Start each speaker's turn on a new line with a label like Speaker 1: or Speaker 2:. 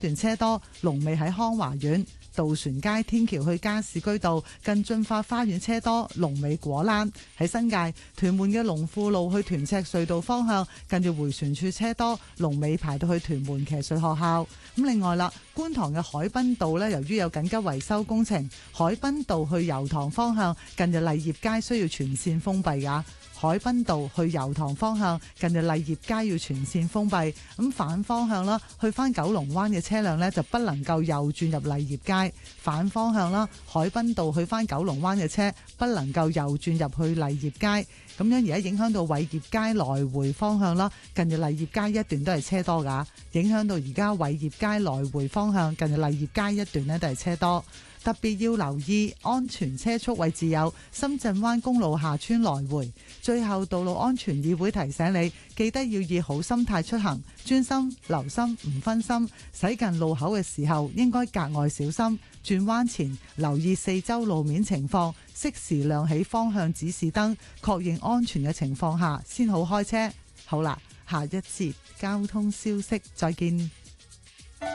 Speaker 1: 段車多，龍尾喺康華苑。渡船街天橋去加士居道近駿發花園車多，龍尾果欄。喺新界屯門嘅龍富路去屯赤隧道方向近住迴旋處車多，龍尾排到去屯門騎水學校。咁另外啦，觀塘嘅海濱道呢，由於有緊急維修工程，海濱道去油塘方向近住勵業街需要全線封閉㗎。海濱道去油塘方向近住勵業街要全線封閉，咁反方向啦，去翻九龍灣嘅車輛呢，就不能夠右轉入勵業街。反方向啦，海濱道去翻九龍灣嘅車不能夠右轉入去勵業街。咁樣而家影響到偉業街來回方向啦，近住勵業街一段都係車多㗎，影響到而家偉業街來回方向近住勵業街一段呢，都係車多。特別要留意安全車速位置有深圳灣公路下村來回。最後，道路安全議會提醒你，記得要以好心態出行，專心留心唔分心，駛近路口嘅時候應該格外小心，轉彎前留意四周路面情況，適時亮起方向指示燈，確認安全嘅情況下先好開車。好啦，下一節交通消息再見。